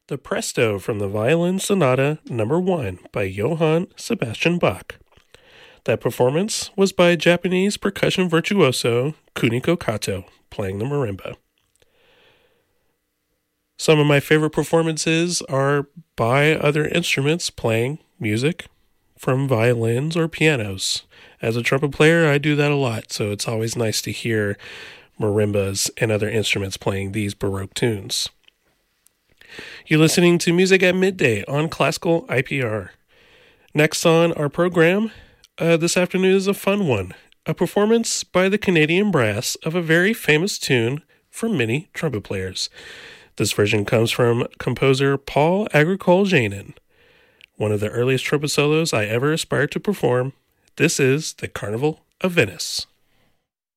The Presto from the Violin Sonata No. 1 by Johann Sebastian Bach. That performance was by Japanese percussion virtuoso Kuniko Kato, playing the marimba. Some of my favorite performances are by other instruments playing music from violins or pianos. As a trumpet player, I do that a lot, so it's always nice to hear marimbas and other instruments playing these Baroque tunes. You're listening to Music at Midday on Classical IPR. Next on our program this afternoon is a fun one, a performance by the Canadian Brass of a very famous tune from many trumpet players. This version comes from composer Paul Agricole-Janin, one of the earliest trumpet solos I ever aspired to perform. This is the Carnival of Venice.